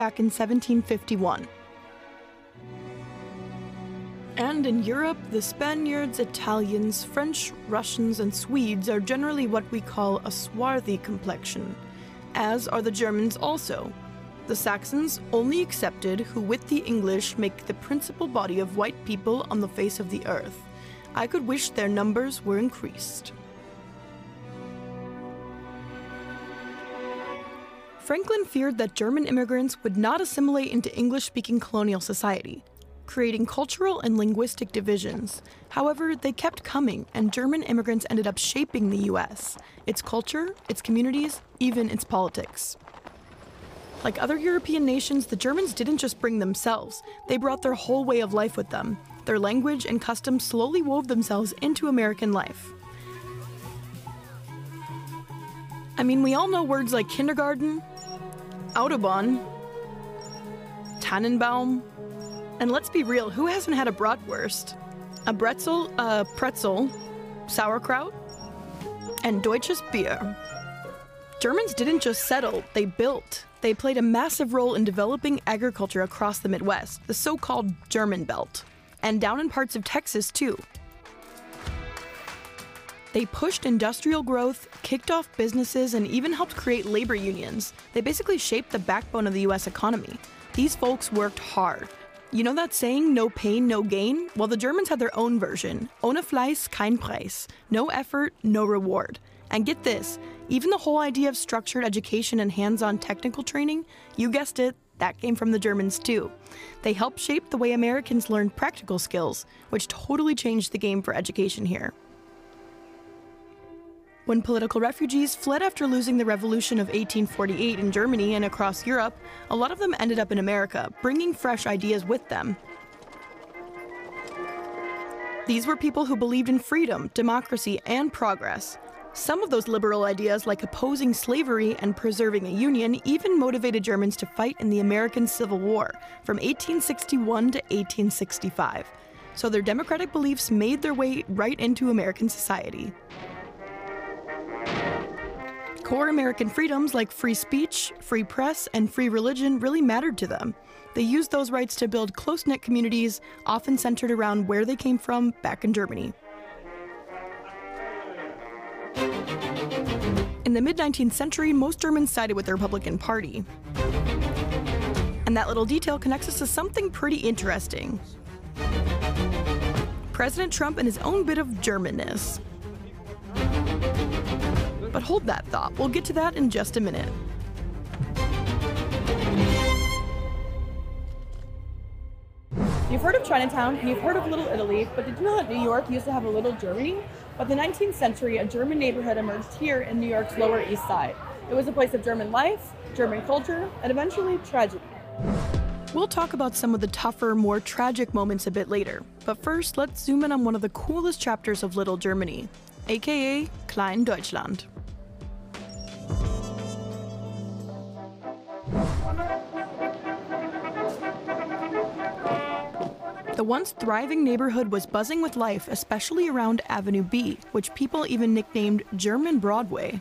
back in 1751. And in Europe, the Spaniards, Italians, French, Russians, and Swedes are generally what we call a swarthy complexion, as are the Germans also. The Saxons only accepted who with the English make the principal body of white people on the face of the earth. I could wish their numbers were increased. Franklin feared that German immigrants would not assimilate into English-speaking colonial society, creating cultural and linguistic divisions. However, they kept coming, and German immigrants ended up shaping the US, its culture, its communities, even its politics. Like other European nations, the Germans didn't just bring themselves, they brought their whole way of life with them. Their language and customs slowly wove themselves into American life. I mean, we all know words like kindergarten, Autobahn, Tannenbaum, and let's be real, who hasn't had a bratwurst? A bretzel, a pretzel, sauerkraut, and deutsches Bier. Germans didn't just settle, they built. They played a massive role in developing agriculture across the Midwest, the so-called German Belt, and down in parts of Texas too. They pushed industrial growth, kicked off businesses, and even helped create labor unions. They basically shaped the backbone of the US economy. These folks worked hard. You know that saying, no pain, no gain? Well, the Germans had their own version. Ohne Fleiß, kein Preis. No effort, no reward. And get this, even the whole idea of structured education and hands-on technical training, you guessed it, that came from the Germans too. They helped shape the way Americans learned practical skills, which totally changed the game for education here. When political refugees fled after losing the Revolution of 1848 in Germany and across Europe, a lot of them ended up in America, bringing fresh ideas with them. These were people who believed in freedom, democracy, and progress. Some of those liberal ideas, like opposing slavery and preserving a union, even motivated Germans to fight in the American Civil War from 1861 to 1865. So their democratic beliefs made their way right into American society. Core American freedoms like free speech, free press, and free religion really mattered to them. They used those rights to build close-knit communities, often centered around where they came from back in Germany. In the mid-19th century, most Germans sided with the Republican Party. And that little detail connects us to something pretty interesting. President Trump and his own bit of Germanness. But hold that thought, we'll get to that in just a minute. You've heard of Chinatown, and you've heard of Little Italy, but did you know that New York used to have a Little Germany? By the 19th century, a German neighborhood emerged here in New York's Lower East Side. It was a place of German life, German culture, and eventually tragedy. We'll talk about some of the tougher, more tragic moments a bit later. But first, let's zoom in on one of the coolest chapters of Little Germany, aka Klein Deutschland. The once thriving neighborhood was buzzing with life, especially around Avenue B, which people even nicknamed German Broadway.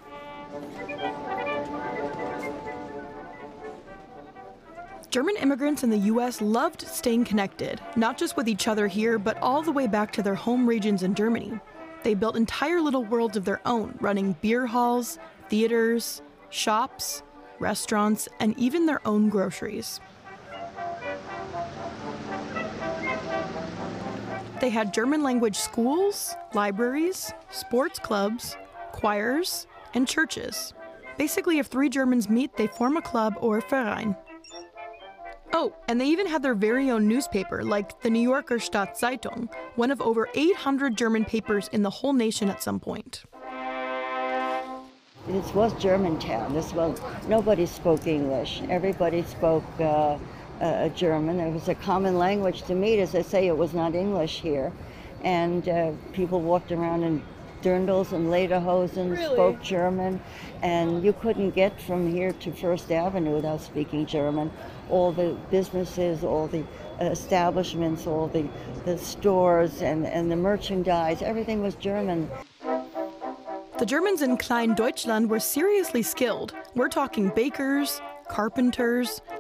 German immigrants in the US loved staying connected, not just with each other here, but all the way back to their home regions in Germany. They built entire little worlds of their own, running beer halls, theaters, shops, restaurants, and even their own groceries. They had German language schools, libraries, sports clubs, choirs, and churches. Basically, if three Germans meet, they form a club or Verein. Oh, and they even had their very own newspaper, like the New Yorker Stadtzeitung, one of over 800 German papers in the whole nation at some point. This was Germantown. Nobody spoke English. Everybody spoke German. It was a common language to meet. As I say, it was not English here. And people walked around in dirndls and lederhosen, spoke German. And you couldn't get from here to First Avenue without speaking German. All the businesses, all the establishments, all the stores and the merchandise, everything was German. The Germans in Klein Deutschland were seriously skilled. We're talking bakers, carpenters,